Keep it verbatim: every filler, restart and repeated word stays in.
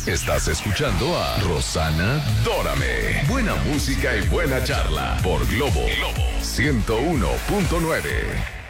Estás escuchando a Rosana Dórame. Buena música y buena charla por Globo ciento uno punto nueve.